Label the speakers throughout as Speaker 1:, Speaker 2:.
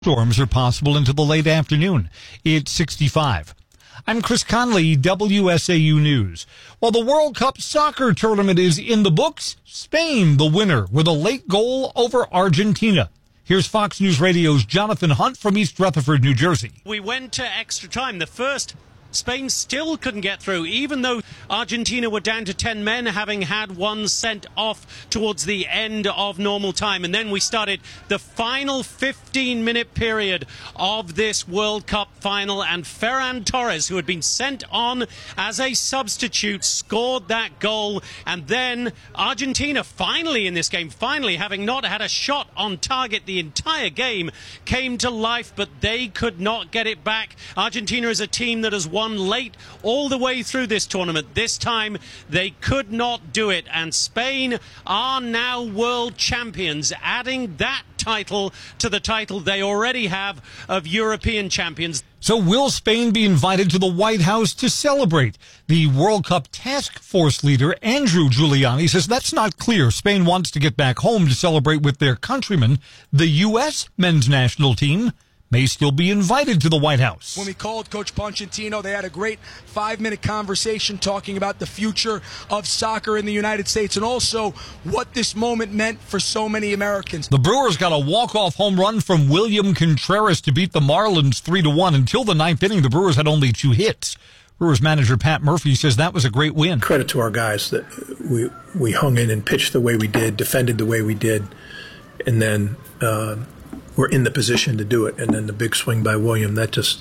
Speaker 1: Storms are possible into the late afternoon. It's 65. I'm Chris Conley, WSAU News. While the World Cup soccer tournament is in the books, Spain the winner with a late goal over Argentina. Here's Fox News Radio's Jonathan Hunt from East Rutherford, New Jersey.
Speaker 2: We went to extra time. The first, Spain still couldn't get through, even though Argentina were down to 10 men, having had one sent off towards the end of normal time. And then we started the final 15-minute period of this World Cup final, and Ferran Torres, who had been sent on as a substitute, scored that goal. And then Argentina, finally in this game, having not had a shot on target the entire game, came to life, but they could not get it back. Argentina is a team that has won late all the way through this tournament. This time they could not do it, and Spain are now world champions, adding that title to the title they already have of European champions.
Speaker 1: So will Spain be invited to the White House to celebrate? The World Cup Task Force leader, Andrew Giuliani, says that's not clear. Spain wants to get back home to celebrate with their countrymen. The U.S. men's national team may still be invited to the White House.
Speaker 3: When we called Coach Pochettino, they had a great 5-minute conversation talking about the future of soccer in the United States and also what this moment meant for so many Americans.
Speaker 1: The Brewers got a walk-off home run from William Contreras to beat the Marlins 3-1. Until the ninth inning, the Brewers had only 2 hits. Brewers manager Pat Murphy says that was a great win.
Speaker 4: Credit to our guys that we hung in and pitched the way we did, defended the way we did, and then we're in the position to do it. And then the big swing by William,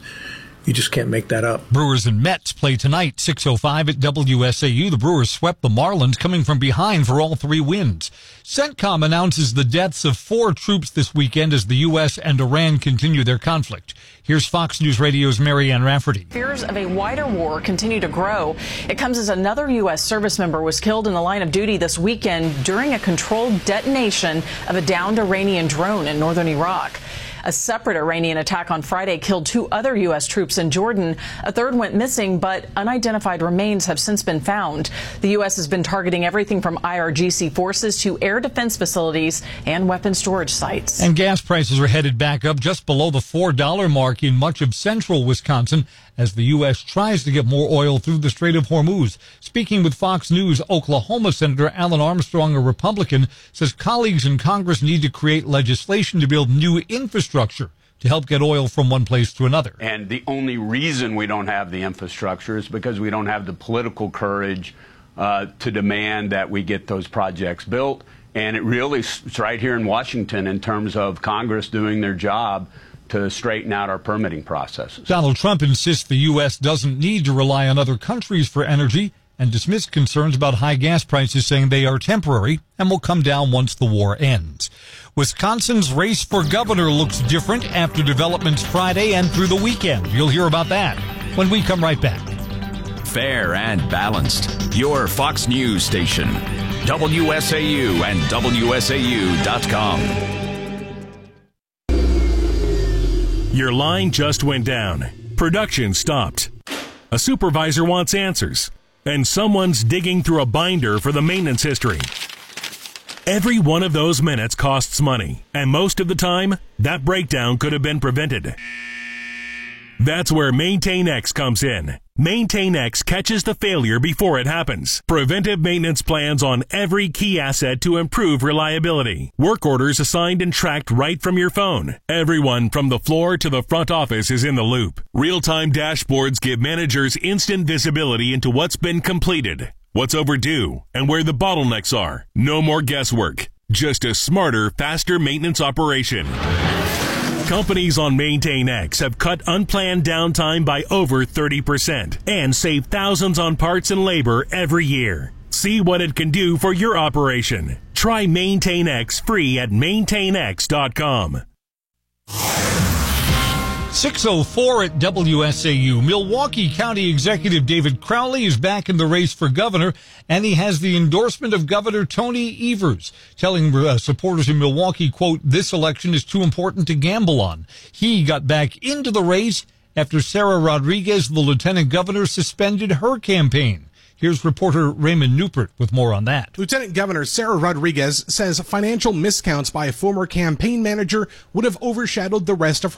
Speaker 4: you just can't make that up.
Speaker 1: Brewers and Mets play tonight, 6:05 at WSAU. The Brewers swept the Marlins, coming from behind for all 3 wins. CENTCOM announces the deaths of 4 troops this weekend as the U.S. and Iran continue their conflict. Here's Fox News Radio's Marianne Rafferty.
Speaker 5: Fears of a wider war continue to grow. It comes as another U.S. service member was killed in the line of duty this weekend during a controlled detonation of a downed Iranian drone in northern Iraq. A separate Iranian attack on Friday killed 2 other U.S. troops in Jordan. A third went missing, but unidentified remains have since been found. The U.S. has been targeting everything from IRGC forces to air defense facilities and weapon storage sites.
Speaker 1: And gas prices are headed back up just below the $4 mark in much of central Wisconsin as the U.S. tries to get more oil through the Strait of Hormuz. Speaking with Fox News, Oklahoma Senator Alan Armstrong, a Republican, says colleagues in Congress need to create legislation to build new infrastructure to help get oil from one place to another.
Speaker 6: And the only reason we don't have the infrastructure is because we don't have the political courage to demand that we get those projects built. And it really is right here in Washington in terms of Congress doing their job to straighten out our permitting processes.
Speaker 1: Donald Trump insists the U.S. doesn't need to rely on other countries for energy and dismissed concerns about high gas prices, saying they are temporary and will come down once the war ends. Wisconsin's race for governor looks different after developments Friday and through the weekend. You'll hear about that when we come right back.
Speaker 7: Fair and balanced. Your Fox News station. WSAU and WSAU.com.
Speaker 8: Your line just went down. Production stopped. A supervisor wants answers. And someone's digging through a binder for the maintenance history. Every one of those minutes costs money. And most of the time, that breakdown could have been prevented. That's where MaintainX comes in. MaintainX catches the failure before it happens. Preventive maintenance plans on every key asset to improve reliability. Work orders assigned and tracked right from your phone. Everyone from the floor to the front office is in the loop. Real-time dashboards give managers instant visibility into what's been completed, what's overdue, and where the bottlenecks are. No more guesswork. Just a smarter, faster maintenance operation. Companies on MaintainX have cut unplanned downtime by over 30% and save thousands on parts and labor every year. See what it can do for your operation. Try MaintainX free at maintainx.com.
Speaker 1: 6:04 at WSAU. Milwaukee County Executive David Crowley is back in the race for governor, and he has the endorsement of Governor Tony Evers, telling supporters in Milwaukee, quote, "This election is too important to gamble on." He got back into the race after Sarah Rodriguez, the lieutenant governor, suspended her campaign. Here's reporter Raymond Newport with more on that.
Speaker 9: Lieutenant Governor Sarah Rodriguez says financial miscounts by a former campaign manager would have overshadowed the rest of